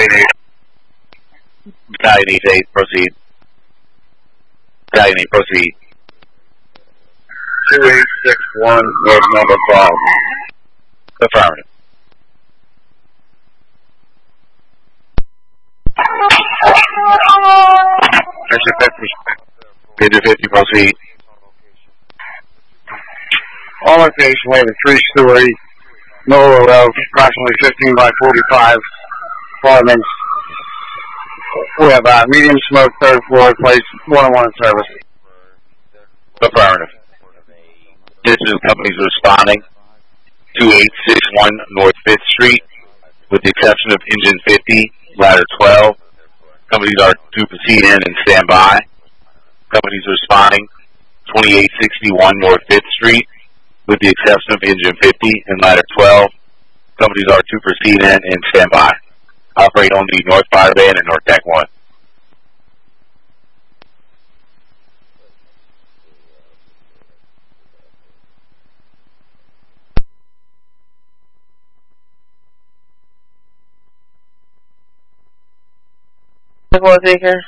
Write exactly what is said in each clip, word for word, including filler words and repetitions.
Battalion eight. Battalion eight, proceed. Battalion eight, proceed. two eight six one, North number five. Affirmative. Engine fifty. Engine fifty, proceed. All location, we have a three-story, middle of approximately fifteen by forty-five apartments. We have a medium smoke, third floor, place one-on-one service. Affirmative. This is companies responding. two eight six one North fifth Street, with the exception of Engine fifty, Ladder twelve. Companies are to proceed in and stand by. Companies responding. twenty-eight sixty-one North fifth Street, with the exception of Engine fifty and Ladder twelve. Companies are to proceed in and stand by. Operate on the North Fire Band and North Deck one. Well, Taker.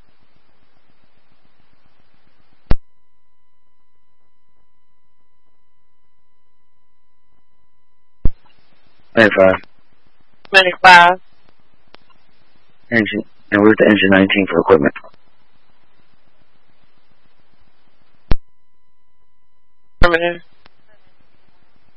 ninety-five. ninety-five. Engine, and we're to engine nineteen for equipment. Affirmative.